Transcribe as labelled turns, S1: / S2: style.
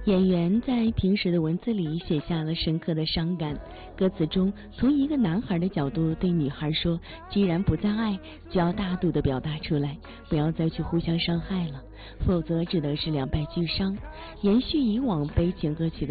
S1: 演员在平时的文字里写下了深刻的伤感，歌词中从一个男孩的角度对女孩说，既然不再爱，就要大度地表达出来，不要再去互相伤害了，否则只能是两败俱伤。延续以往悲情歌曲的